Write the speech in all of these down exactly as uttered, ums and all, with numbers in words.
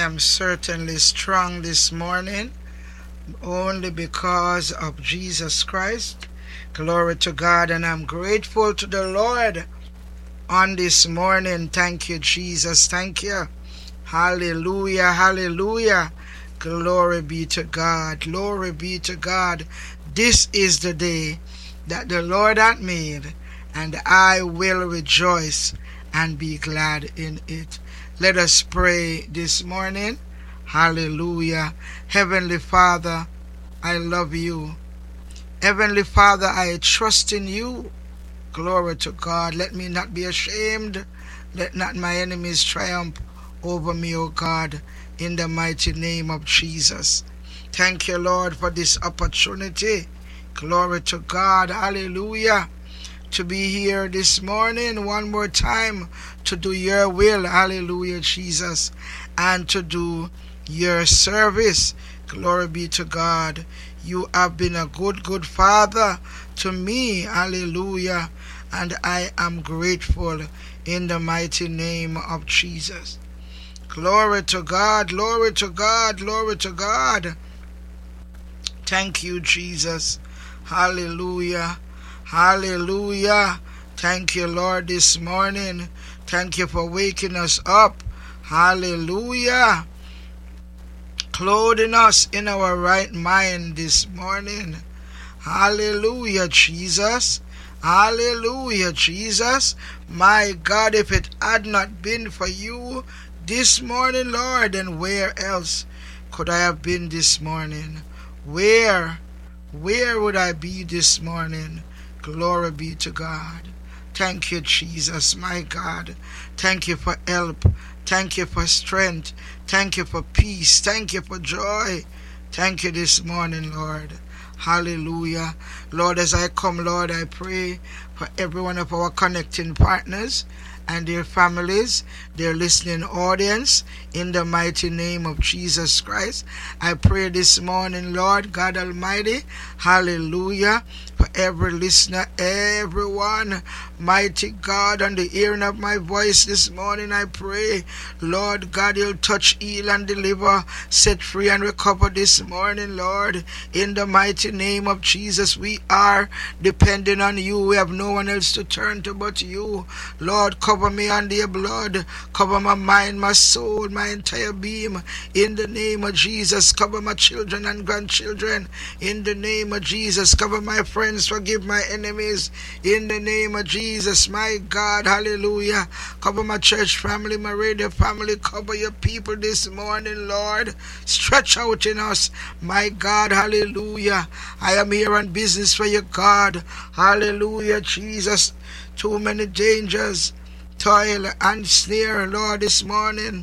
am certainly strong this morning, only because of Jesus Christ. Glory to God, and I'm grateful to the Lord on this morning. Thank you, Jesus. Thank you. Hallelujah, hallelujah. Glory be to God. Glory be to God. This is the day that the Lord hath made, and I will rejoice and be glad in it. Let us pray this morning. Hallelujah. Heavenly Father, I love you. Heavenly Father, I trust in you. Glory to God. Let me not be ashamed. Let not my enemies triumph over me, O God, in the mighty name of Jesus. Thank you, Lord, for this opportunity. Glory to God. Hallelujah. To be here this morning one more time to do your will. Hallelujah, Jesus. And to do your service. Glory be to God. You have been a good, good Father to me. Hallelujah. And I am grateful in the mighty name of Jesus. Glory to God, glory to God, glory to God. Thank you, Jesus. Hallelujah, hallelujah. Thank you, Lord, this morning. Thank you for waking us up. Hallelujah. Clothing us in our right mind this morning. Hallelujah, Jesus. Hallelujah, Jesus. My God, if it had not been for you this morning, Lord, then where else could I have been this morning? Where, where would I be this morning? Glory be to God. Thank you, Jesus, my God. Thank you for help. Thank you for strength. Thank you for peace. Thank you for joy. Thank you this morning, Lord. Hallelujah. Lord, as I come, Lord, I pray for every one of our connecting partners and their families, their listening audience, in the mighty name of Jesus Christ. I pray this morning, Lord God Almighty, hallelujah, for every listener, everyone, mighty God, on the hearing of my voice this morning, I pray, Lord God, you'll touch, heal, and deliver, set free, and recover this morning, Lord, in the mighty name of Jesus. We are depending on you. We have no one else to turn to but you. Lord, cover me under your blood. Cover my mind, my soul, my entire being. In the name of Jesus, cover my children and grandchildren. In the name of Jesus, cover my friends. Forgive my enemies. In the name of Jesus, my God, hallelujah. Cover my church family, my radio family. Cover your people this morning, Lord. Stretch out in us, my God, hallelujah. I am here on business for you, God. Hallelujah, Jesus. Too many dangers, toil, and snare, Lord, this morning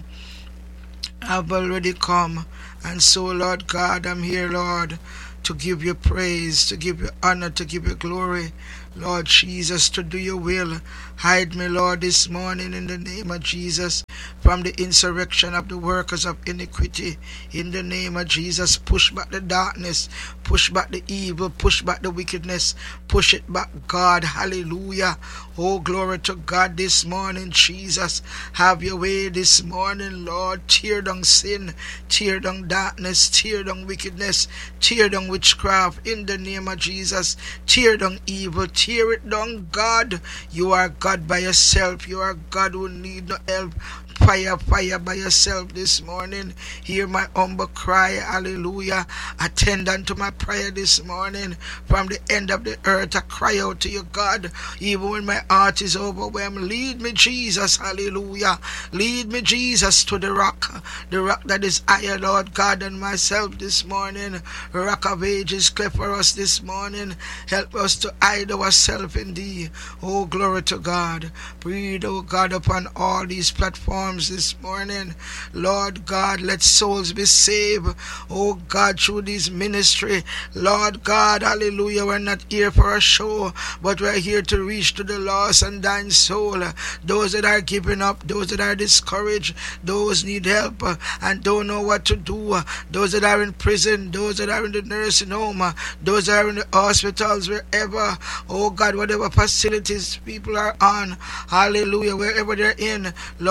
I've already come. And so, Lord God, I'm here, Lord, to give you praise, to give you honor, to give you glory, Lord Jesus, to do your will. Hide me, Lord, this morning in the name of Jesus from the insurrection of the workers of iniquity. In the name of Jesus, push back the darkness, push back the evil, push back the wickedness, push it back, God. Hallelujah. Oh, glory to God this morning, Jesus. Have your way this morning, Lord. Tear down sin, tear down darkness, tear down wickedness, tear down witchcraft in the name of Jesus. Tear down evil, tear it down, God. You are God by yourself. You are God who need no help. Fire, fire by yourself this morning. Hear my humble cry, hallelujah. Attend unto my prayer this morning. From the end of the earth, I cry out to you, God. Even when my heart is overwhelmed, lead me, Jesus, hallelujah. Lead me, Jesus, to the rock, the rock that is higher, Lord God, than myself this morning. Rock of ages, cleft for us this morning. Help us to hide ourselves in thee. Oh, glory to God. Breathe, oh God, upon all these platforms this morning. Lord God, let souls be saved, oh God, through this ministry. Lord God, hallelujah, we're not here for a show, but we're here to reach to the lost and dying soul. Those that are giving up, those that are discouraged, those need help and don't know what to do, those that are in prison, those that are in the nursing home, those that are in the hospitals, wherever, oh God, whatever facilities people are on, hallelujah, wherever they're in, Lord, I pray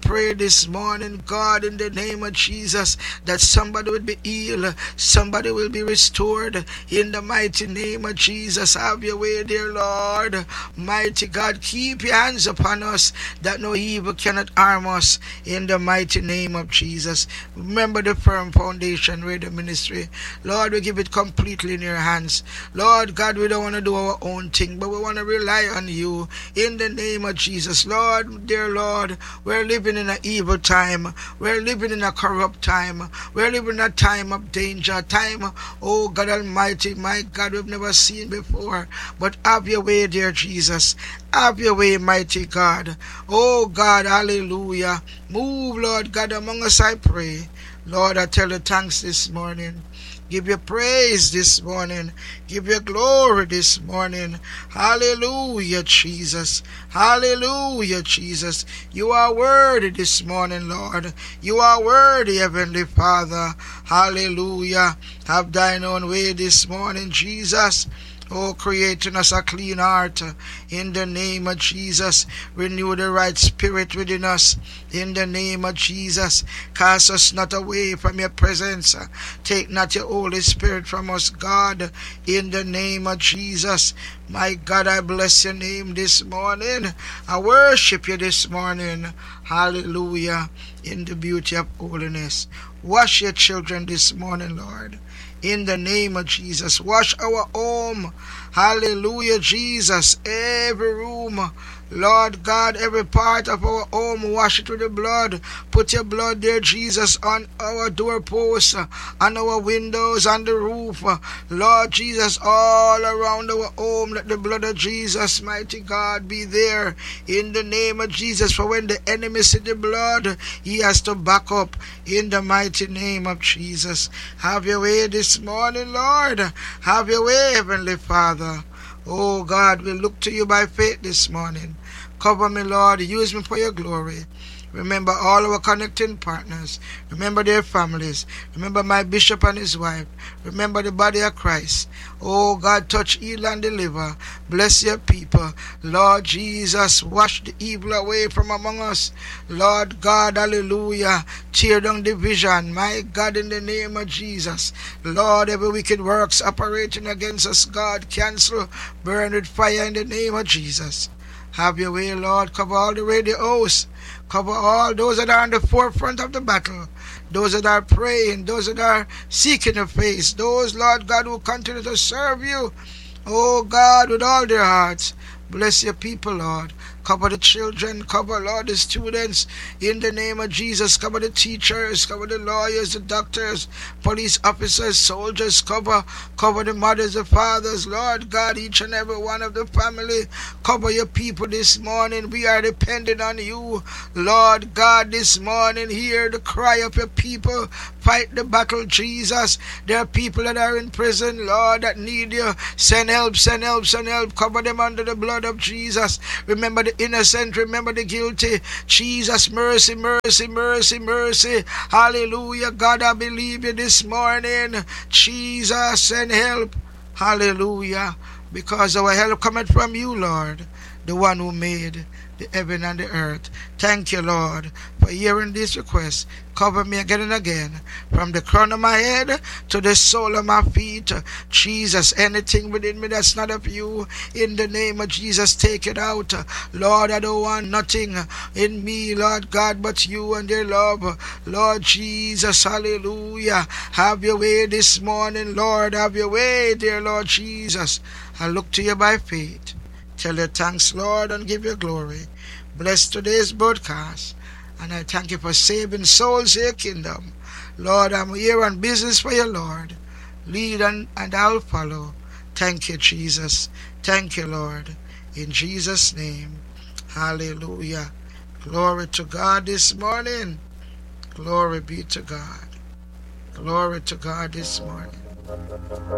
pray this morning, God, in the name of Jesus, that somebody will be healed, somebody will be restored, in the mighty name of Jesus. Have your way, dear Lord. Mighty God, keep your hands upon us, that no evil cannot harm us, in the mighty name of Jesus. Remember the firm foundation radio ministry. Lord, we give it completely in your hands. Lord God, we don't want to do our own thing, but we want to rely on you, in the name of Jesus. Lord, dear Lord, we're living in an evil time. We're living in a corrupt time. We're living in a time of danger, a time, oh God Almighty, my God, we've never seen before. But have your way, dear Jesus. Have your way, mighty God. Oh God, hallelujah. Move, Lord God, among us, I pray. Lord, I tell you thanks this morning. Give you praise this morning. Give you glory this morning. Hallelujah, Jesus. Hallelujah, Jesus. You are worthy this morning, Lord. You are worthy, Heavenly Father. Hallelujah. Have thine own way this morning, Jesus. Oh, create in us a clean heart, in the name of Jesus. Renew the right spirit within us, in the name of Jesus. Cast us not away from your presence. Take not your Holy Spirit from us, God, in the name of Jesus. My God, I bless your name this morning. I worship you this morning. Hallelujah, in the beauty of holiness. Wash your children this morning, Lord, in the name of Jesus. Wash our home. Hallelujah, Jesus. Every room, Lord God, every part of our home, wash it with the blood. Put your blood there, Jesus, on our doorposts, on our windows, on the roof. Lord Jesus, all around our home, let the blood of Jesus, mighty God, be there in the name of Jesus. For when the enemy sees the blood, he has to back up in the mighty name of Jesus. Have your way this morning, Lord. Have your way, Heavenly Father. Oh God, we look to you by faith this morning. Cover me, Lord. Use me for your glory. Remember all our connecting partners. Remember their families. Remember my bishop and his wife. Remember the body of Christ. Oh God, touch, heal, and deliver. Bless your people. Lord Jesus, wash the evil away from among us. Lord God, hallelujah. Tear down division. My God, in the name of Jesus. Lord, every wicked works operating against us, God, cancel, burn with fire in the name of Jesus. Have your way, Lord. Cover all the radio hosts. Cover all those that are on the forefront of the battle. Those that are praying. Those that are seeking your face. Those, Lord God, who continue to serve you. Oh God, with all their hearts. Bless your people, Lord. Cover the children, cover, Lord, the students, in the name of Jesus. Cover the teachers, cover the lawyers, the doctors, police officers, soldiers. Cover, cover the mothers, the fathers, Lord God, each and every one of the family. Cover your people this morning. We are dependent on you, Lord God, this morning. Hear the cry of your people. Fight the battle, Jesus. There are people that are in prison, Lord, that need you. Send help, send help, send help. Cover them under the blood of Jesus. Remember the innocent, remember the guilty. Jesus, mercy, mercy, mercy, mercy. Hallelujah. God, I believe you this morning. Jesus, send help. Hallelujah. Because our help cometh from you, Lord, the one who made the heaven and the earth. Thank you, Lord, for hearing this request. Cover me again and again, from the crown of my head to the sole of my feet. Jesus, anything within me that's not of you, in the name of Jesus, take it out. Lord, I don't want nothing in me, Lord God, but you and your love. Lord Jesus, hallelujah. Have your way this morning, Lord. Have your way, dear Lord Jesus. I look to you by faith. Tell you thanks, Lord, and give you glory. Bless today's broadcast. And I thank you for saving souls in your kingdom. Lord, I'm here on business for you, Lord. Lead and, and I'll follow. Thank you, Jesus. Thank you, Lord. In Jesus' name. Hallelujah. Glory to God this morning. Glory be to God. Glory to God this morning.